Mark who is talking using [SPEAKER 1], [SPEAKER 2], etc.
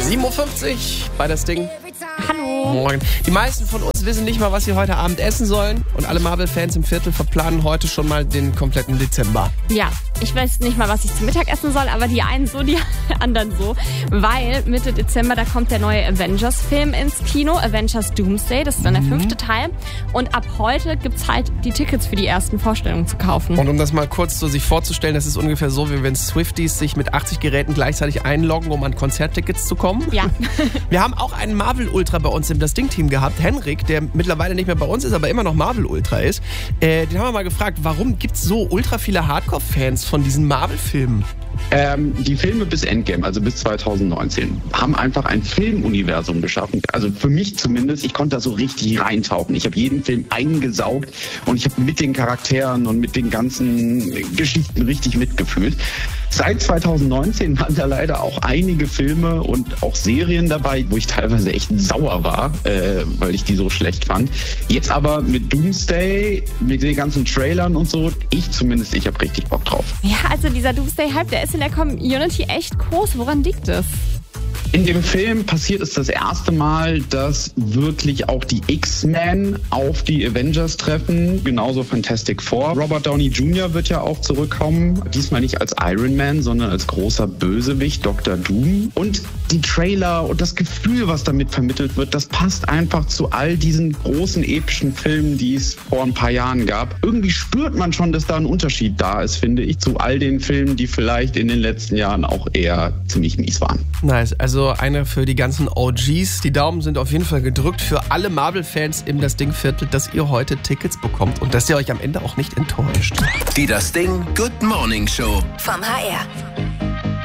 [SPEAKER 1] 7.50 Uhr bei das Ding.
[SPEAKER 2] Hallo.
[SPEAKER 1] Morgen. Die meisten von uns wissen nicht mal, was sie heute Abend essen sollen. Und alle Marvel-Fans im Viertel verplanen heute schon mal den kompletten Dezember.
[SPEAKER 2] Ja, ich weiß nicht mal, was ich zum Mittag essen soll, aber die einen so, die anderen so. Weil Mitte Dezember, da kommt der neue Avengers-Film ins Kino. Avengers Doomsday, das ist dann der 5. Teil. Und ab heute gibt's halt die Tickets für die ersten Vorstellungen zu kaufen.
[SPEAKER 1] Und um das mal kurz so sich vorzustellen, das ist ungefähr so, wie wenn Swifties sich mit 80 Geräten gleichzeitig einloggen, um an Konzerttickets zu kommen.
[SPEAKER 2] Ja.
[SPEAKER 1] Wir haben auch einen Marvel-Ultra bei uns im Das Ding-Team gehabt, Henrik, der mittlerweile nicht mehr bei uns ist, aber immer noch Marvel-Ultra ist. Den haben wir mal gefragt, warum gibt es so ultra viele Hardcore-Fans von diesen Marvel-Filmen?
[SPEAKER 3] Die Filme bis Endgame, also bis 2019, haben einfach ein Filmuniversum geschaffen. Also für mich zumindest, ich konnte da so richtig reintauchen. Ich habe jeden Film eingesaugt und ich habe mit den Charakteren und mit den ganzen Geschichten richtig mitgefühlt. Seit 2019 waren da leider auch einige Filme und auch Serien dabei, wo ich teilweise echt sauer war, weil ich die so schlecht fand. Jetzt aber mit Doomsday, mit den ganzen Trailern und so, ich habe richtig Bock drauf.
[SPEAKER 2] Ja, also dieser Doomsday-Hype, der ist in der Community echt groß. Woran liegt es?
[SPEAKER 3] In dem Film passiert es das erste Mal, dass wirklich auch die X-Men auf die Avengers treffen, genauso Fantastic Four. Robert Downey Jr. wird ja auch zurückkommen, diesmal nicht als Iron Man, sondern als großer Bösewicht, Dr. Doom. Und die Trailer und das Gefühl, was damit vermittelt wird, das passt einfach zu all diesen großen epischen Filmen, die es vor ein paar Jahren gab. Irgendwie spürt man schon, dass da ein Unterschied da ist, finde ich, zu all den Filmen, die vielleicht in den letzten Jahren auch eher ziemlich mies waren.
[SPEAKER 1] Nice, also eine für die ganzen OGs. Die Daumen sind auf jeden Fall gedrückt für alle Marvel-Fans im Das Ding-Viertel, dass ihr heute Tickets bekommt und dass ihr euch am Ende auch nicht enttäuscht.
[SPEAKER 4] Die Das Ding Good Morning Show
[SPEAKER 5] vom HR.